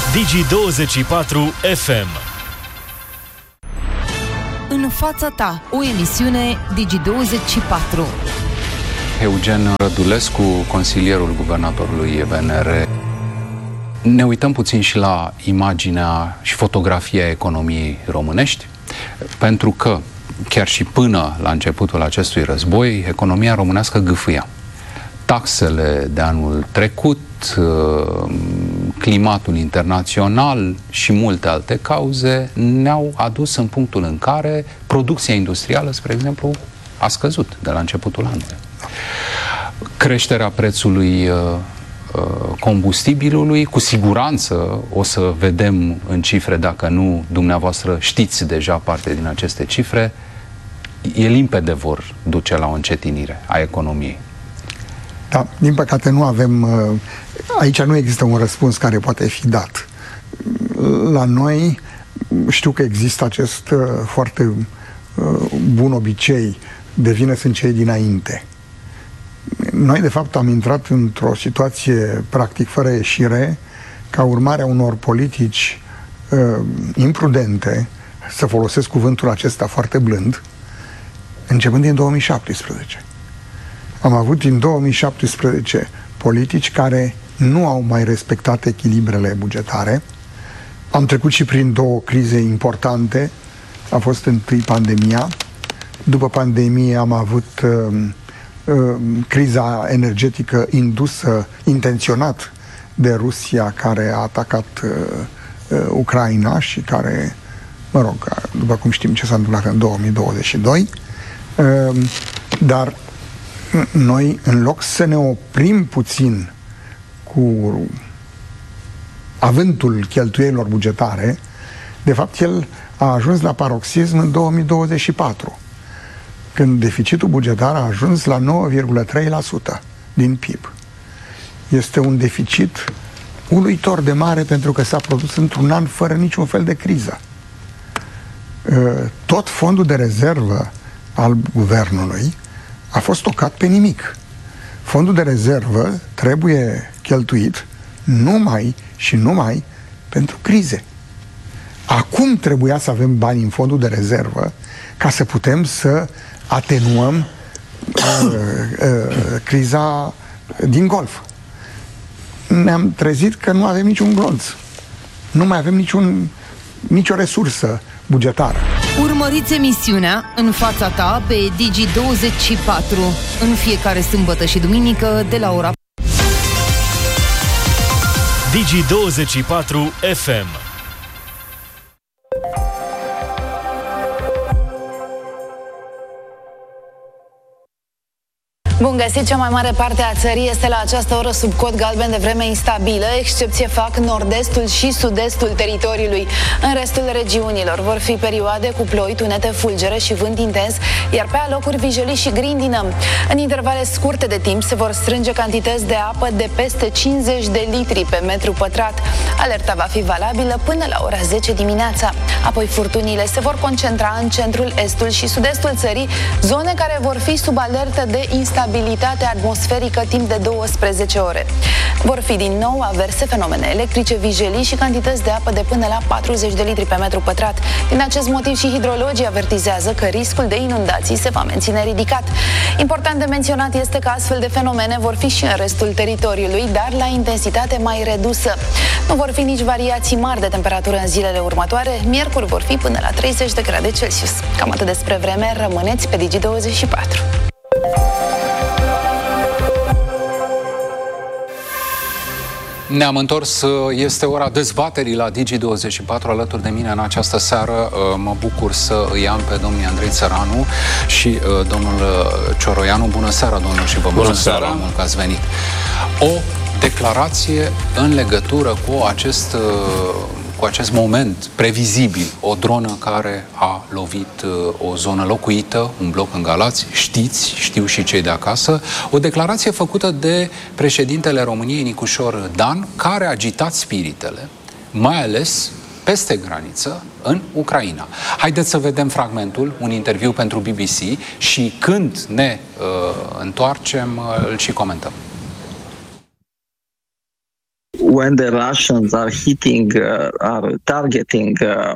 Digi24 FM. În fața ta, o emisiune Digi24. Eugen Rădulescu, consilierul guvernatorului VNR. Ne uităm puțin și la imaginea și fotografia economiei românești, pentru că chiar și până la începutul acestui război, economia românească gâfâia. Taxele de anul trecut, climatul internațional și multe alte cauze ne-au adus în punctul în care producția industrială, spre exemplu, a scăzut de la începutul anului. Creșterea prețului combustibilului, cu siguranță o să vedem în cifre, dacă nu dumneavoastră știți deja parte din aceste cifre, e limpede vor duce la o încetinire a economiei. Da, din păcate nu avem, aici nu există un răspuns care poate fi dat. La noi știu că există acest foarte bun obicei de vină sunt cei dinainte. Noi, de fapt, am intrat într-o situație practic fără ieșire ca urmare a unor politici imprudente, să folosesc cuvântul acesta foarte blând, începând din 2017. Am avut din 2017 politici care nu au mai respectat echilibrele bugetare. Am trecut și prin două crize importante. A fost întâi pandemia. După pandemie am avut criza energetică indusă intenționat de Rusia, care a atacat Ucraina și care, mă rog, după cum știm ce s-a întâmplat în 2022. Dar noi, în loc să ne oprim puțin cu avântul cheltuielilor bugetare, de fapt el a ajuns la paroxism în 2024, când deficitul bugetar a ajuns la 9,3% din PIB. Este un deficit uluitor de mare, pentru că s-a produs într-un an fără niciun fel de criză. Tot fondul de rezervă al guvernului a fost tocat pe nimic. Fondul de rezervă trebuie cheltuit numai și numai pentru crize. Acum trebuia să avem bani în fondul de rezervă ca să putem să atenuăm criza din Golf. Ne-am trezit că nu avem niciun glonț. Nu mai avem nicio resursă bugetară. Urmăriți emisiunea În fața ta pe Digi24 în fiecare sâmbătă și duminică de la ora. Digi24 FM. Bun găsit! Cea mai mare parte a țării este la această oră sub cod galben de vreme instabilă. Excepție fac nord-estul și sud-estul teritoriului. În restul regiunilor vor fi perioade cu ploi, tunete, fulgere și vânt intens, iar pe alocuri vijelii și grindină. În intervale scurte de timp se vor strânge cantități de apă de peste 50 de litri pe metru pătrat. Alerta va fi valabilă până la ora 10 dimineața. Apoi furtunile se vor concentra în centrul, estul și sud-estul țării, zone care vor fi sub alertă de instabilitate atmosferică timp de 12 ore. Vor fi din nou averse, fenomene electrice, vijelii și cantități de apă de până la 40 de litri pe metru pătrat. Din acest motiv și hidrologii avertizează că riscul de inundații se va menține ridicat. Important de menționat este că astfel de fenomene vor fi și în restul teritoriului, dar la intensitate mai redusă. Nu vor fi nici variații mari de temperatură în zilele următoare. Miercuri vor fi până la 30 de grade Celsius. Cam atât despre vreme, rămâneți pe Digi24. Ne-am întors, este ora dezbaterii la Digi24. Alături de mine în această seară mă bucur să îi am pe domnul Andrei Țăranu și domnul Cioroianu. Bună seara, domnul, și vă mulțumesc mult că ați venit. O declarație în legătură cu acest moment previzibil, o dronă care a lovit o zonă locuită, un bloc în Galați, știu și cei de acasă, o declarație făcută de președintele României, Nicușor Dan, care a agitat spiritele, mai ales peste graniță, în Ucraina. Haideți să vedem fragmentul, un interviu pentru BBC, și când ne întoarcem, îl și comentăm. when the Russians are targeting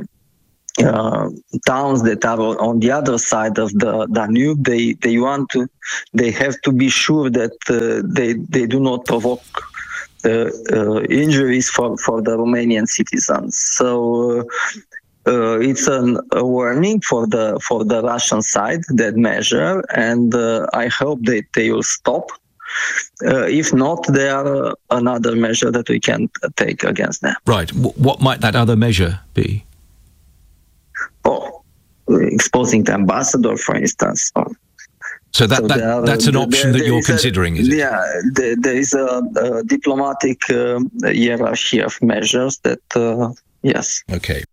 towns that are on the other side of the Danube, they have to be sure that they do not provoke injuries for the Romanian citizens. So it's a warning for the Russian side, that measure, and I hope that they will stop. If not, there are another measure that we can take against them. Right. What might that other measure be? Exposing the ambassador, for instance. So that's an option that you're considering, is it? Yeah, there is a diplomatic hierarchy of measures that, yes. Okay.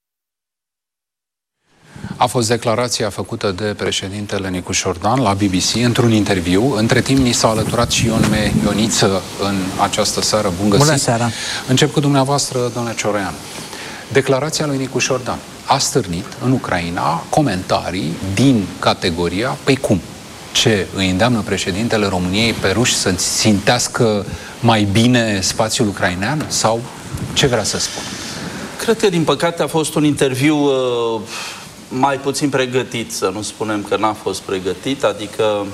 A fost declarația făcută de președintele Nicuș Ordan la BBC într-un interviu. Între timp ni s-a alăturat și Ion M. Ioniță în această seară. Bun găsit! Bună seara! Încep cu dumneavoastră, domnule Ciorean. Declarația lui Nicuș Ordan a stârnit în Ucraina comentarii din categoria păi cum? Ce îi îndeamnă președintele României pe ruși să țintească mai bine spațiul ucrainean? Sau ce vrea să spună? Cred că, din păcate, a fost un interviu mai puțin pregătit, să nu spunem că n-a fost pregătit, adică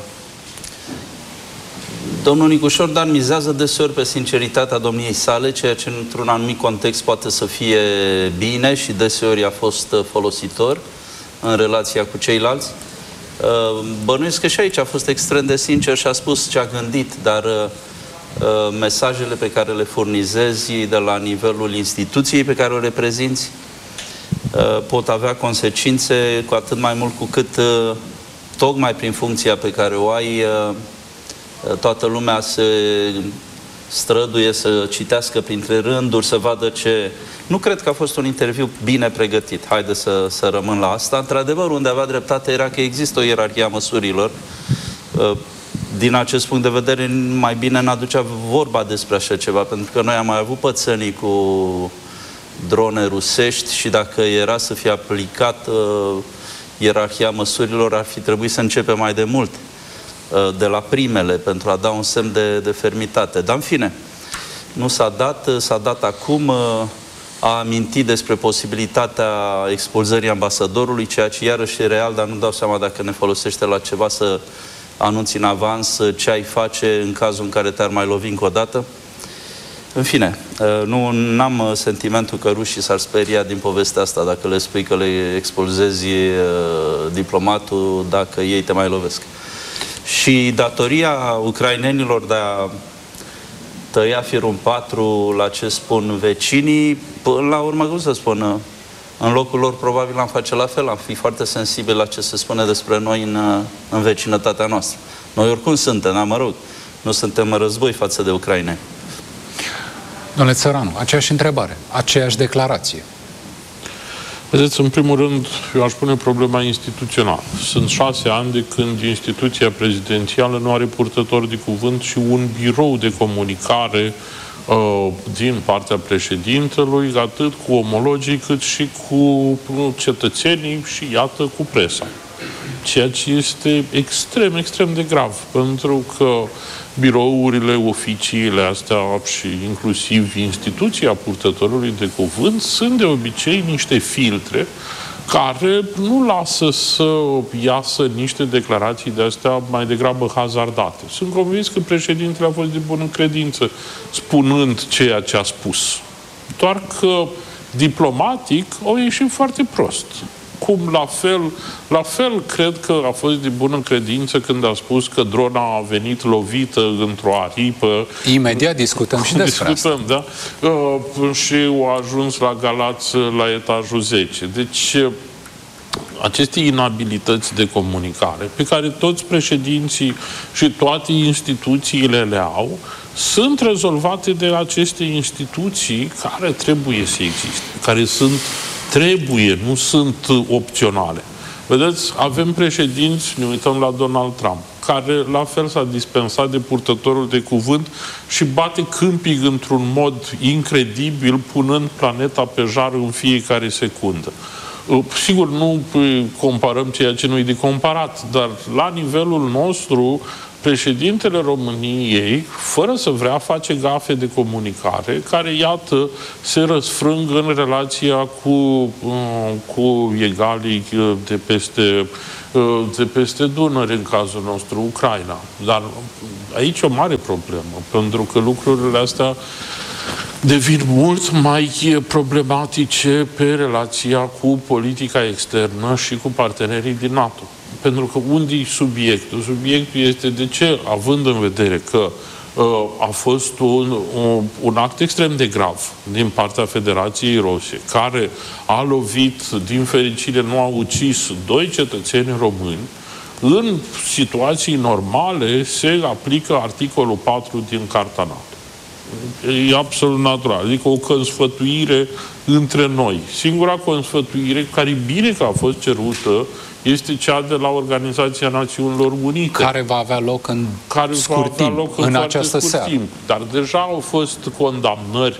domnul Nicuș Ordan mizează deseori pe sinceritatea domniei sale, ceea ce într-un anumit context poate să fie bine și deseori a fost folositor în relația cu ceilalți. Bănuiesc că și aici a fost extrem de sincer și a spus ce a gândit, dar mesajele pe care le furnizezi de la nivelul instituției pe care o reprezinți pot avea consecințe, cu atât mai mult cu cât tocmai prin funcția pe care o ai, toată lumea se străduie să citească printre rânduri, să vadă ce... Nu cred că a fost un interviu bine pregătit. Haide să rămân la asta. Într-adevăr, unde avea dreptate era că există o ierarhie a măsurilor. Din acest punct de vedere, mai bine n-aducea vorba despre așa ceva, pentru că noi am mai avut pățănii cu drone rusești și dacă era să fie aplicat ierarhia măsurilor, ar fi trebuit să începe mai de mult, de la primele, pentru a da un semn de fermitate. Dar, în fine, nu s-a dat, s-a dat acum, a amintit despre posibilitatea expulzării ambasadorului, ceea ce iarăși e real, dar nu dau seama dacă ne folosește la ceva să anunți în avans ce ai face în cazul în care te-ar mai lovi încă o dată. În fine, nu am sentimentul că rușii s-ar speria din povestea asta dacă le spui că le expulzezi diplomatul dacă ei te mai lovesc. Și datoria ucrainenilor de a tăia firul în patru la ce spun vecinii, până la urmă, cum să spun, în locul lor probabil am face la fel, am fi foarte sensibil la ce se spune despre noi în vecinătatea noastră. Noi oricum suntem, dar mă rog, nu suntem în război față de ucraineni. Domnule Țăranu, aceeași întrebare, aceeași declarație. Vedeți, în primul rând, eu aș pune problema instituțională. Sunt 6 ani de când instituția prezidențială nu are purtător de cuvânt și un birou de comunicare din partea președintelui, atât cu omologii, cât și cu cetățenii și, iată, cu presa. Ceea ce este extrem, extrem de grav, pentru că birourile, oficiile astea și inclusiv instituția purtătorului de cuvânt sunt de obicei niște filtre care nu lasă să iasă niște declarații de astea mai degrabă hazardate. Sunt convins că președintele a fost de bună credință spunând ceea ce a spus. Doar că diplomatic au ieșit foarte prost. Cum la fel cred că a fost de bună credință când a spus că drona a venit lovită într-o aripă. Imediat discutăm și despre asta. Da? Și a ajuns la Galați la etajul 10. Deci aceste inabilități de comunicare pe care toți președinții și toate instituțiile le au, sunt rezolvate de aceste instituții care trebuie să existe, care trebuie, nu sunt opționale. Vedeți, avem președinți, ne uităm la Donald Trump, care la fel s-a dispensat de purtătorul de cuvânt și bate câmpii într-un mod incredibil, punând planeta pe jar în fiecare secundă. Sigur, nu comparăm ceea ce nu e de comparat, dar la nivelul nostru președintele României, fără să vrea, face gafe de comunicare care, iată, se răsfrâng în relația cu egalii de peste Dunăre, în cazul nostru, Ucraina. Dar aici o mare problemă, pentru că lucrurile astea devin mult mai problematice pe relația cu politica externă și cu partenerii din NATO. Pentru că unde e subiectul? Subiectul este de ce, având în vedere că a fost un act extrem de grav din partea Federației Ruse, care a lovit, din fericire nu a ucis 2 cetățeni români, în situații normale se aplică articolul 4 din Carta NATO. E absolut natural. Adică o consfătuire între noi. Singura consfătuire, care e bine că a fost cerută, este cea de la Organizația Națiunilor Unite. Care va avea loc în scurt timp, în această seară. Dar deja au fost condamnări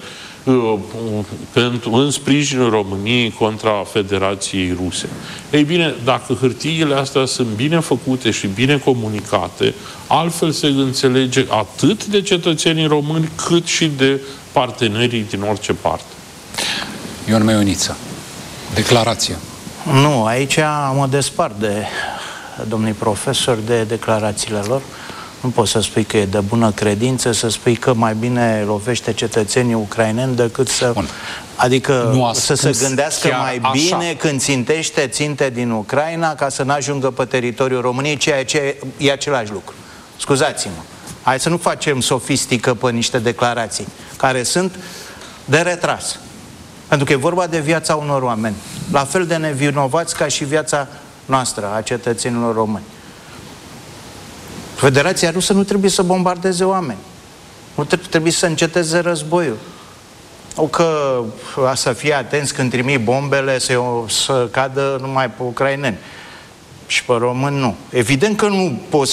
în sprijinul României contra Federației Ruse. Ei bine, dacă hârtiile astea sunt bine făcute și bine comunicate, altfel se înțelege atât de cetățenii români, cât și de partenerii din orice parte. Ion Meioniță, declarație. Nu, aici mă despart de domnii profesori de declarațiile lor. Nu poți să spui că e de bună credință, să spui că mai bine lovește cetățenii ucraineni decât să... Bun. Adică să se gândească mai bine când țintește ținte din Ucraina ca să n-ajungă pe teritoriul României, ceea ce e același lucru. Scuzați-mă. Hai să nu facem sofistică pe niște declarații care sunt de retras. Pentru că e vorba de viața unor oameni, la fel de nevinovați ca și viața noastră, a cetățenilor români. Federația Rusă nu trebuie să bombardeze oameni. Nu trebuie să înceteze războiul. O că să fie atenți când trimit bombele să cadă numai pe ucraineni. Și pe români nu. Evident că nu poți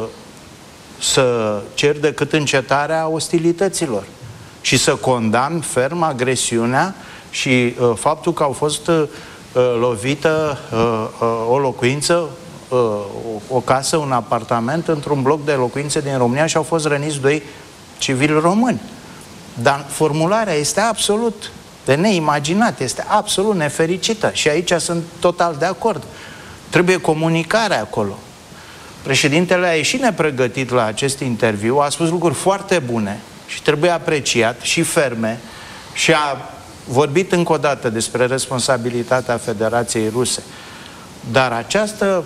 să cer decât încetarea ostilităților. Și să condamn ferm agresiunea și faptul că au fost lovită o locuință, o casă, un apartament într-un bloc de locuințe din România și au fost răniți 2 civili români. Dar formularea este absolut de neimaginat, este absolut nefericită și aici sunt total de acord. Trebuie comunicare acolo. Președintele a ieșit nepregătit la acest interviu, a spus lucruri foarte bune și trebuie apreciat și ferme și a vorbit încă o dată despre responsabilitatea Federației Ruse. Dar această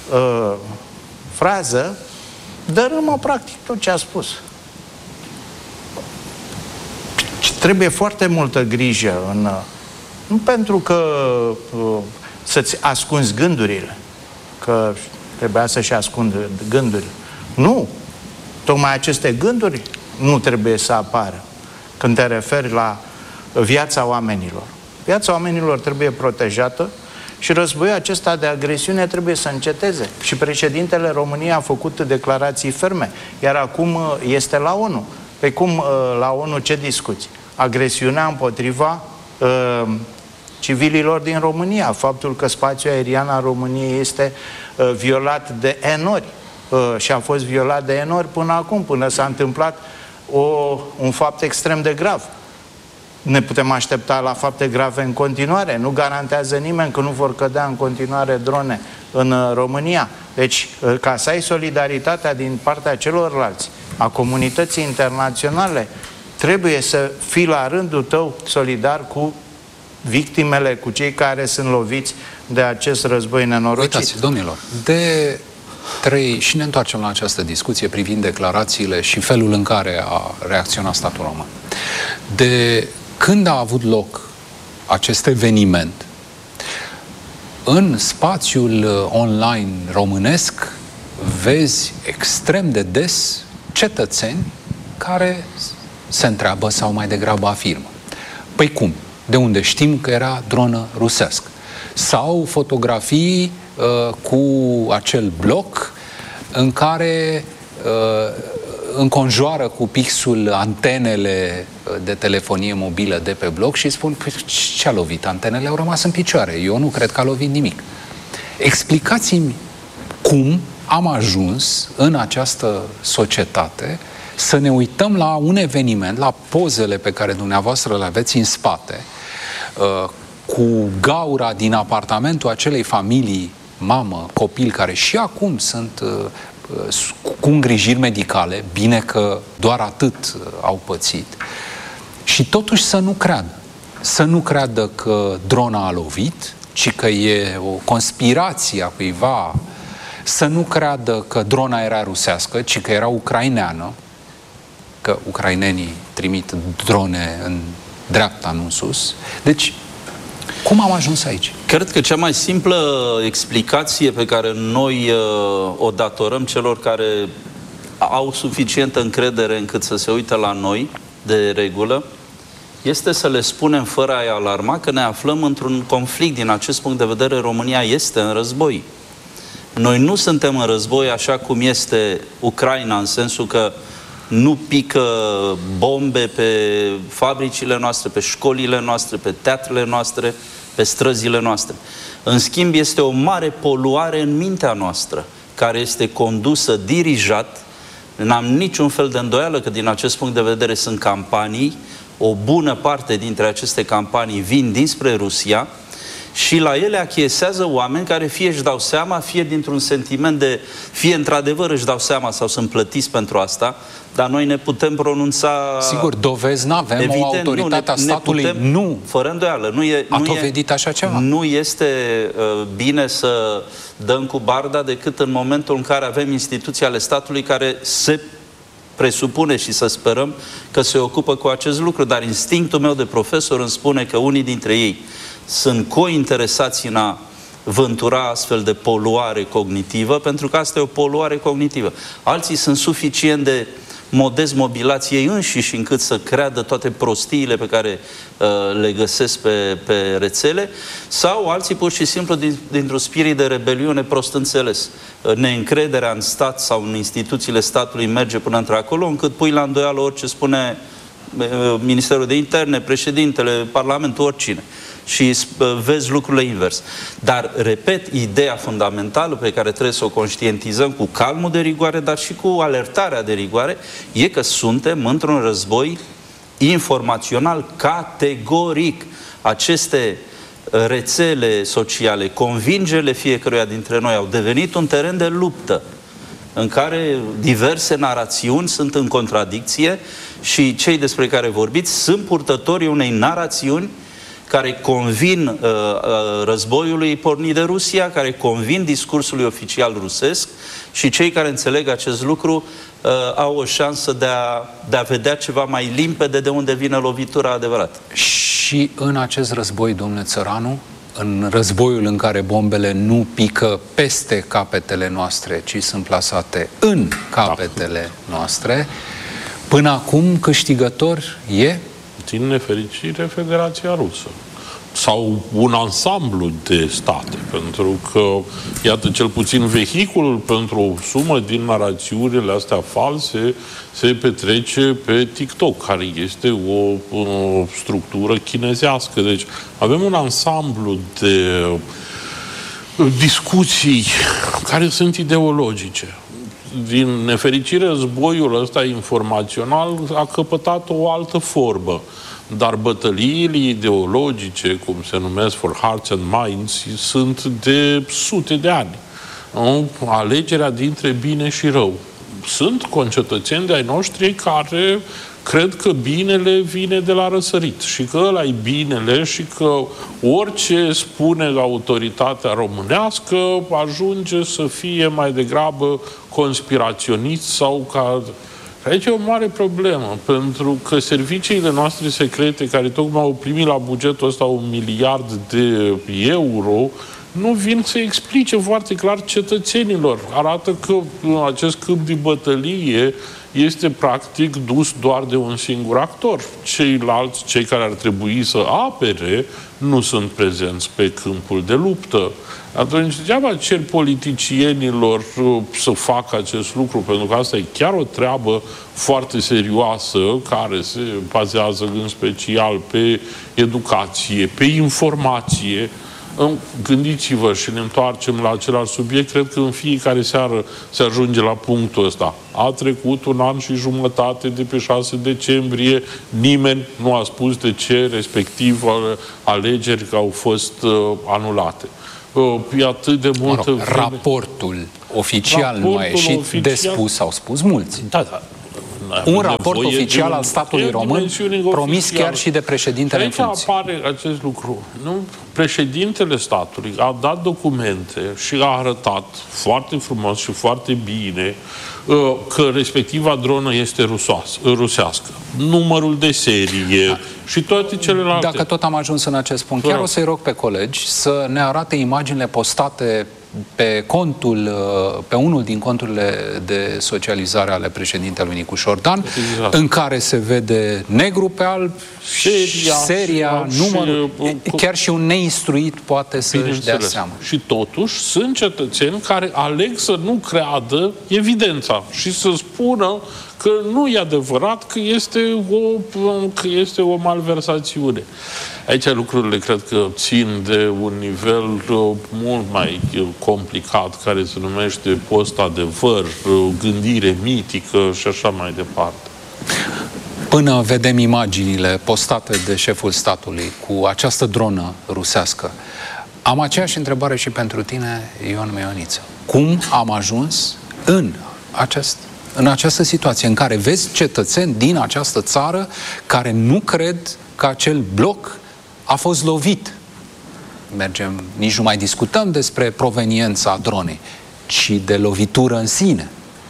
frază dărâmă practic tot ce a spus. Trebuie foarte multă grijă nu pentru că să-ți ascunzi gândurile, că trebuia să-și ascundă gândurile. Nu! Tocmai aceste gânduri nu trebuie să apară când te referi la viața oamenilor. Viața oamenilor trebuie protejată și războiul acesta de agresiune trebuie să înceteze. Și președintele României a făcut declarații ferme, iar acum este la ONU. Pe cum la ONU ce discuți? Agresiunea împotriva civililor din România, faptul că spațiul aerian al României este violat de N-ori și a fost violat de N-ori până acum, până s-a întâmplat un fapt extrem de grav. Ne putem aștepta la fapte grave în continuare. Nu garantează nimeni că nu vor cădea în continuare drone în România. Deci, ca să ai solidaritatea din partea celorlalți, a comunității internaționale, trebuie să fii la rândul tău solidar cu victimele, cu cei care sunt loviți de acest război nenorocit. Uitați, domnilor, și ne întoarcem la această discuție privind declarațiile și felul în care a reacționat statul român. De când a avut loc acest eveniment, în spațiul online românesc vezi extrem de des cetățeni care se întreabă sau mai degrabă afirmă: păi cum? De unde știm că era dronă rusească? Sau fotografii cu acel bloc în care înconjoară cu pixul antenele de telefonie mobilă de pe bloc și spun: ce a lovit? Antenele au rămas în picioare. Eu nu cred că a lovit nimic. Explicați-mi cum am ajuns în această societate să ne uităm la un eveniment, la pozele pe care dumneavoastră le aveți în spate, cu gaura din apartamentul acelei familii, mamă, copil, care și acum sunt cu îngrijiri medicale, bine că doar atât au pățit, și totuși să nu creadă. Să nu creadă că drona a lovit, ci că e o conspirație a cuiva, să nu creadă că drona era rusească, ci că era ucraineană, că ucrainenii trimit drone în dreapta, nu în sus. Deci, cum am ajuns aici? Cred că cea mai simplă explicație pe care noi o datorăm celor care au suficientă încredere încât să se uite la noi, de regulă, este să le spunem fără a-i alarma că ne aflăm într-un conflict. Din acest punct de vedere, România este în război. Noi nu suntem în război așa cum este Ucraina, în sensul că nu pică bombe pe fabricile noastre, pe școlile noastre, pe teatrele noastre, pe străzile noastre. În schimb, este o mare poluare în mintea noastră, care este condusă, dirijat. N-am niciun fel de îndoială că din acest punct de vedere sunt campanii. O bună parte dintre aceste campanii vin dinspre Rusia și la ele achiesează oameni care fie își dau seama, fie dintr-un sentiment de... fie într-adevăr își dau seama sau sunt plătiți pentru asta, dar noi ne putem pronunța... Sigur, dovezi n-avem, evident, o autoritate a statului, putem, nu. Fără îndoială. A dovedit așa ceva. Nu este bine să dăm cu barda decât în momentul în care avem instituții ale statului care se presupune și să sperăm că se ocupă cu acest lucru, dar instinctul meu de profesor îmi spune că unii dintre ei sunt cointeresați în a vântura astfel de poluare cognitivă, pentru că asta e o poluare cognitivă. Alții sunt suficient de modest mobilați ei înșiși încât să creadă toate prostiile pe care le găsesc pe rețele, sau alții pur și simplu dintr-un spirit de rebeliune prost înțeles. Neîncrederea în stat sau în instituțiile statului merge până într-acolo, încât pui la îndoială orice spune Ministerul de Interne, președintele, Parlamentul, oricine. Și vezi lucrurile invers. Dar, repet, ideea fundamentală pe care trebuie să o conștientizăm cu calmul de rigoare, dar și cu alertarea de rigoare, e că suntem într-un război informațional categoric. Aceste rețele sociale, convingerile fiecăruia dintre noi au devenit un teren de luptă în care diverse narațiuni sunt în contradicție și cei despre care vorbiți sunt purtătorii unei narațiuni care convin războiului pornit de Rusia, care convin discursului oficial rusesc, și cei care înțeleg acest lucru au o șansă de a vedea ceva mai limpede de unde vine lovitura adevărată. Și în acest război, domnule Țăranu, în războiul în care bombele nu pică peste capetele noastre, ci sunt plasate în capetele noastre, până acum câștigător e? Din nefericire, Federația Rusă. Sau un ansamblu de state, pentru că, iată, cel puțin vehiculul pentru o sumă din narațiunile astea false se petrece pe TikTok, care este o structură chinezească. Deci avem un ansamblu de discuții care sunt ideologice. Din nefericire, războiul ăsta informațional a căpătat o altă formă. Dar bătăliile ideologice, cum se numesc, for hearts and minds, sunt de sute de ani. Alegerea dintre bine și rău. Sunt concetățeni de ai noștri care cred că binele vine de la răsărit și că ăla-i binele și că orice spune autoritatea românească ajunge să fie mai degrabă conspiraționist sau ca... Aici e o mare problemă, pentru că serviciile noastre secrete, care tocmai au primit la bugetul ăsta 1 miliard de euro, nu vin să explice foarte clar cetățenilor. Arată că acest câmp de bătălie este practic dus doar de un singur actor. Ceilalți, cei care ar trebui să apere, nu sunt prezenți pe câmpul de luptă. Atunci, degeaba cer politicienilor să facă acest lucru, pentru că asta e chiar o treabă foarte serioasă, care se bazează în special pe educație, pe informație. Gândiți-vă și ne întoarcem la același subiect, cred că în fiecare seară se ajunge la punctul ăsta. A trecut 1 an și jumătate de pe 6 decembrie, nimeni nu a spus de ce respectiv alegeri au fost anulate. E atât de multă vreme. Raportul oficial nu a ieșit de spus, au spus mulți. Da. Un raport oficial al statului român promis chiar și de președintele în funcție. Aici apare acest lucru. Nu? Președintele statului a dat documente și a arătat foarte frumos și foarte bine că respectiva dronă este rusească. Numărul de serie și toate celelalte. Dacă tot am ajuns în acest punct, chiar o să-i rog pe colegi să ne arate imaginile postate pe unul din conturile de socializare ale președintelui Nicu Șordan, în care se vede negru pe alb, seria, numărul, chiar și un neinstruit poate să-și dea seama. Și totuși sunt cetățeni care aleg să nu creadă evidența și să spună că nu e adevărat, că este o malversațiune. Aici lucrurile cred că țin de un nivel mult mai complicat, care se numește post-adevăr, gândire mitică și așa mai departe. Până vedem imaginile postate de șeful statului cu această dronă rusească, am aceeași întrebare și pentru tine, Ion Meioniță. Cum am ajuns în această situație în care vezi cetățeni din această țară care nu cred că acel bloc a fost lovit? Nici nu mai discutăm despre proveniența dronei, ci de lovitură în sine.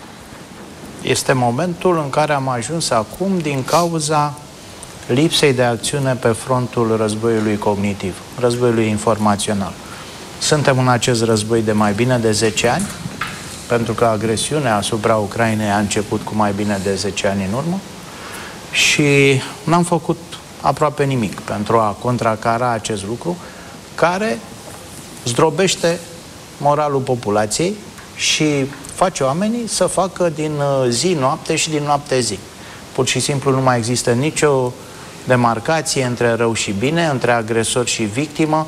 Este momentul în care am ajuns acum din cauza lipsei de acțiune pe frontul războiului cognitiv, războiului informațional. Suntem în acest război de mai bine de 10 ani, pentru că agresiunea asupra Ucrainei a început cu mai bine de 10 ani în urmă și n-am făcut aproape nimic pentru a contracara acest lucru, care zdrobește moralul populației și face oamenii să facă din zi noapte și din noapte zi. Pur și simplu nu mai există nicio demarcație între rău și bine, între agresor și victimă,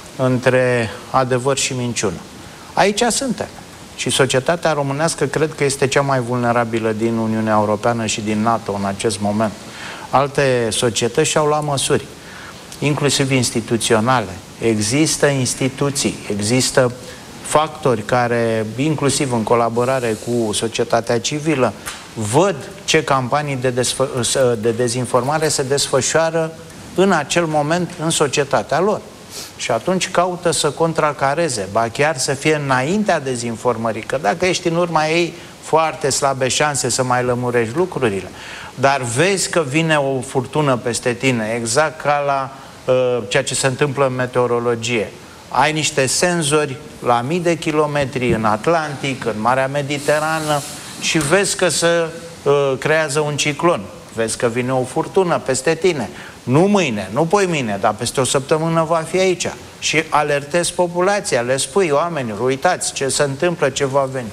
între adevăr și minciună. Aici suntem. Și societatea românească cred că este cea mai vulnerabilă din Uniunea Europeană și din NATO în acest moment. Alte societăți și-au luat măsuri, inclusiv instituționale. Există instituții, există factori care, inclusiv în colaborare cu societatea civilă, văd ce campanii de dezinformare se desfășoară în acel moment în societatea lor. Și atunci caută să contracareze, ba chiar să fie înaintea dezinformării, că dacă ești în urma ei, foarte slabe șanse să mai lămurești lucrurile. Dar vezi că vine o furtună peste tine, exact ca la ceea ce se întâmplă în meteorologie. Ai niște senzori la mii de kilometri în Atlantic, în Marea Mediterană și vezi că se creează un ciclon. Vezi că vine o furtună peste tine. Nu mâine, nu poimâine, dar peste o săptămână va fi aici. Și alertezi populația, le spui oamenilor, uitați ce se întâmplă, ce va veni.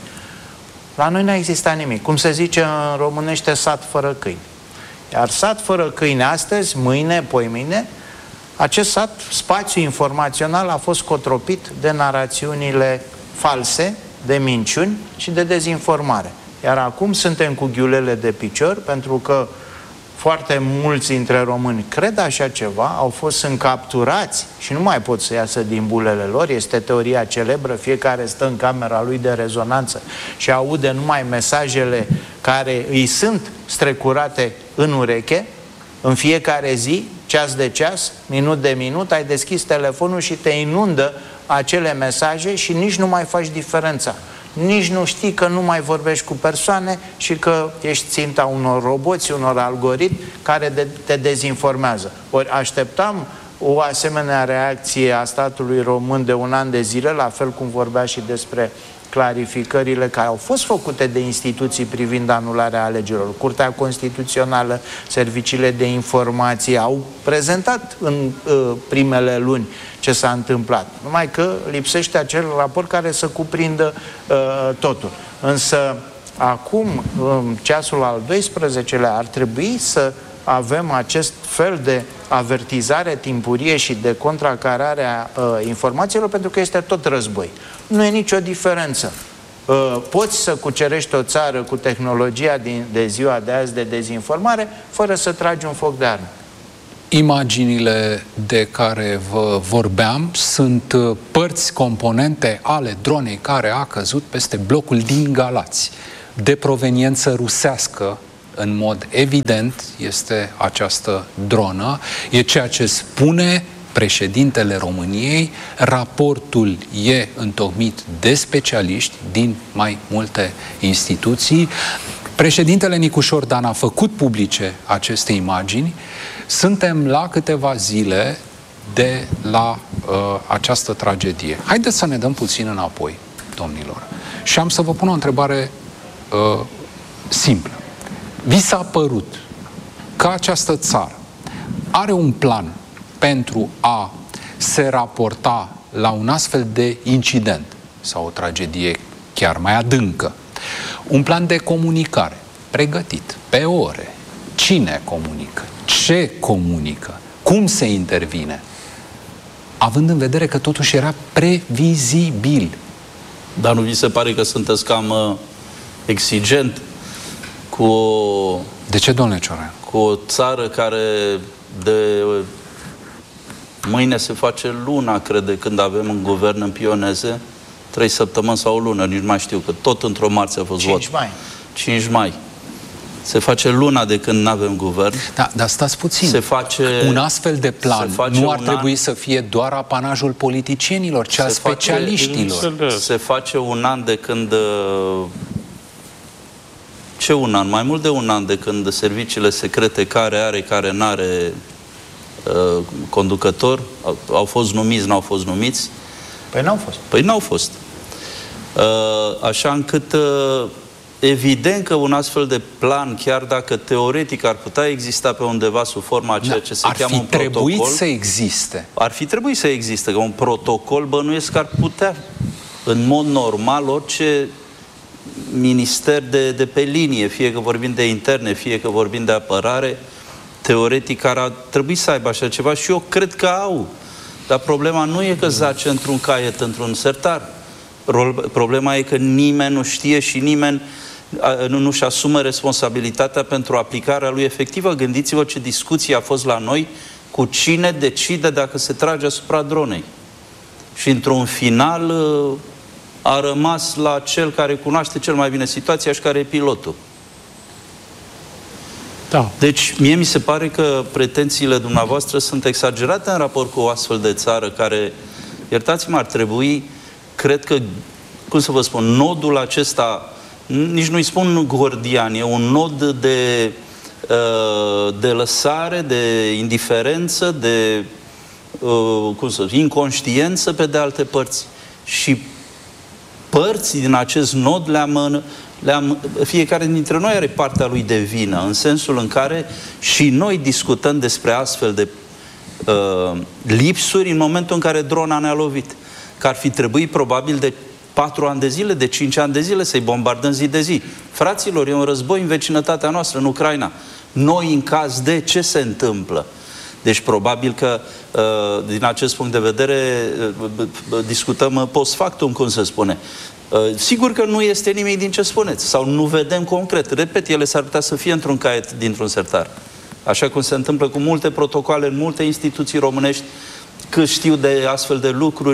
La noi n-a existat nimic. Cum se zice în românește, sat fără câini. Iar sat fără câini astăzi, mâine, poimâine, acest sat, spațiu informațional, a fost cotropit de narațiunile false, de minciuni și de dezinformare. Iar acum suntem cu ghiulele de picior, pentru că foarte mulți dintre români cred așa ceva, au fost încapturați și nu mai pot să iasă din bulele lor. Este teoria celebră, fiecare stă în camera lui de rezonanță și aude numai mesajele care îi sunt strecurate în ureche, în fiecare zi, ceas de ceas, minut de minut, ai deschis telefonul și te inundă acele mesaje și nici nu mai faci diferența. Nici nu știi că nu mai vorbești cu persoane și că ești ținta unor roboți, unor algoritmi care te dezinformează. Ori așteptam o asemenea reacție a statului român de 1 an de zile, la fel cum vorbea și despre clarificările care au fost făcute de instituții privind anularea alegerilor. Curtea Constituțională, serviciile de informație au prezentat în primele luni ce s-a întâmplat. Numai că lipsește acel raport care să cuprindă totul. Însă acum, în ceasul al 12-lea, ar trebui să avem acest fel de avertizare timpurie și de contracarare a informațiilor, pentru că este tot război. Nu e nicio diferență. Poți să cucerești o țară cu tehnologia de ziua de azi de dezinformare fără să tragi un foc de armă. Imaginile de care vă vorbeam sunt părți, componente ale dronei care a căzut peste blocul din Galați. De proveniență rusească, în mod evident, este această dronă. E ceea ce spune președintele României. Raportul e întocmit de specialiști din mai multe instituții. Președintele Nicușor Dan a făcut publice aceste imagini. Suntem la câteva zile de la această tragedie. Haideți să ne dăm puțin înapoi, domnilor. Și am să vă pun o întrebare simplă. Vi s-a părut că această țară are un plan pentru a se raporta la un astfel de incident sau o tragedie chiar mai adâncă? Un plan de comunicare pregătit pe ore. Cine comunică? Ce comunică? Cum se intervine? Având în vedere că totuși era previzibil. Dar nu vi se pare că sunteți cam exigent cu o... De ce, domnule Cioran? Cu o țară care de mâine se face luna, crede, când avem un guvern în pioneze, 3 săptămâni sau o lună, nici nu mai știu, că tot într-o marție a fost 5 mai. 5 mai. Se face luna de când nu avem guvern. Da, dar stați puțin. Se face, un astfel de plan nu ar trebui să fie doar apanajul politicienilor, ci a specialiștilor. Se face un an de când... Ce un an? Mai mult de un an de când serviciile secrete, care are, care n-are conducător, au fost numiți, n-au fost numiți? Păi n-au fost. Păi n-au fost. Așa încât... Evident că un astfel de plan, chiar dacă teoretic ar putea exista pe undeva sub forma a ceea ce se cheamă un protocol... Ar fi trebuit să existe. Ar fi trebuit să existe, că un protocol bănuiesc că ar putea, în mod normal, orice minister de pe linie, fie că vorbim de interne, fie că vorbim de apărare, teoretic ar trebui să aibă așa ceva și eu cred că au. Dar problema nu e că zace într-un caiet, într-un sertar. Problema e că nimeni nu știe și nimeni nu-și asumă responsabilitatea pentru aplicarea lui efectivă. Gândiți-vă ce discuție a fost la noi cu cine decide dacă se trage asupra dronei. Și într-un final a rămas la cel care cunoaște cel mai bine situația și care e pilotul. Da. Deci, mie mi se pare că pretențiile dumneavoastră sunt exagerate în raport cu o astfel de țară care, iertați-mă, ar trebui, cred că, cum să vă spun, nodul acesta, nici nu-i spun gordian, e un nod de lăsare, de indiferență, de inconștiență pe de alte părți. Și părți din acest nod fiecare dintre noi are partea lui de vină, în sensul în care și noi discutăm despre astfel de lipsuri în momentul în care drona ne-a lovit. Că ar fi trebuit probabil de 4 ani de zile, de 5 ani de zile să-i bombardăm zi de zi. Fraților, e un război în vecinătatea noastră, în Ucraina. Noi, în caz de, ce se întâmplă? Deci, probabil că, din acest punct de vedere, discutăm post factum, cum se spune. Sigur că nu este nimic din ce spuneți, sau nu vedem concret. Repet, ele s-ar putea să fie într-un caiet dintr-un sertar. Așa cum se întâmplă cu multe protocoale în multe instituții românești, că știu de astfel de lucruri.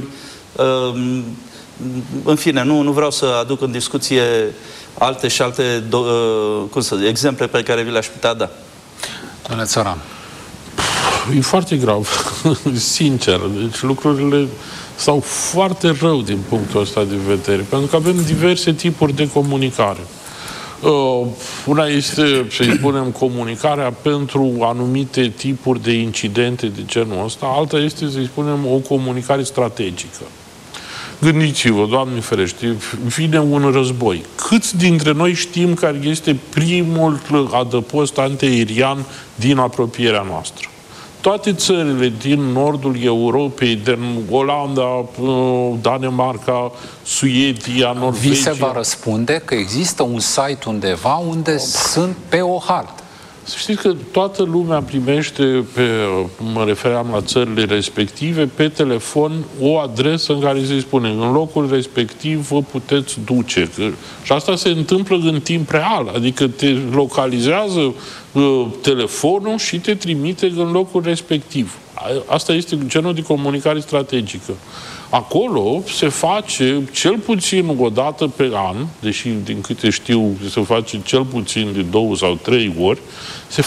În fine, nu vreau să aduc în discuție alte și alte exemple pe care vi le-aș putea da. Domnule Țăran. E foarte grav, sincer. Deci lucrurile stau foarte rău din punctul ăsta de vedere, pentru că avem diverse tipuri de comunicare. Una este, să-i spunem, comunicarea pentru anumite tipuri de incidente de genul ăsta, alta este, să-i spunem, o comunicare strategică. Gândiți-vă, Doamne ferește, vine un război. Câți dintre noi știm care este primul adăpost antiaerian din apropierea noastră? Toate țările din nordul Europei, din Olanda, Danemarca, Suedia, Norvegia... Vi se va răspunde că există un site undeva unde sunt pe o hartă. Să știți că toată lumea primește, mă refeream la țările respective, pe telefon o adresă în care se spune în locul respectiv vă puteți duce. Și asta se întâmplă în timp real, adică te localizează telefonul și te trimite în locul respectiv. Asta este genul de comunicare strategică. Acolo se face cel puțin o dată pe an, deși din câte știu se face cel puțin de 2 sau 3 ori, se